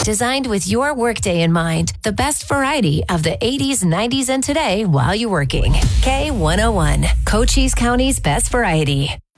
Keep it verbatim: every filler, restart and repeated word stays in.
designed with your workday in mind. The best variety of the eighties, nineties, and today while you're working. K one oh one, Cochise County's best variety.